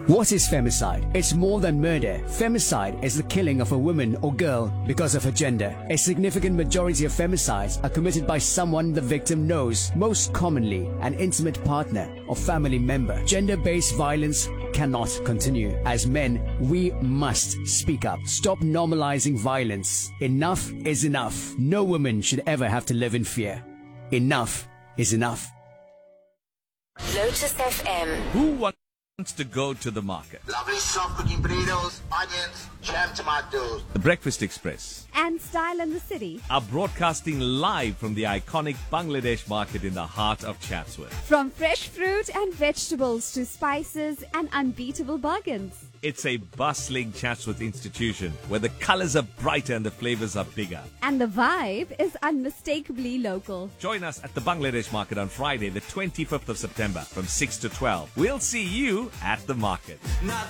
What is femicide? It's more than murder. Femicide is the killing of a woman or girl because of her gender. A significant majority of femicides are committed by someone the victim knows, most commonly an intimate partner or family member. Gender-based violence cannot continue. As men, we must speak up. Stop normalizing violence. Enough is enough. No woman should ever have to live in fear. Enough is enough. Lotus FM. Who wants to go to the market? Lovely soft cooking potatoes, onions, jam tomatoes. The Breakfast Express And Style in the City. are broadcasting live from the iconic Bangladesh market in the heart of Chatsworth. From fresh fruit and vegetables to spices and unbeatable bargains. It's a bustling Chatsworth institution where the colors are brighter and the flavors are bigger. And the vibe is unmistakably local. Join us at the Bangladesh market on Friday, the 25th of September from 6 to 12. We'll see you at the market.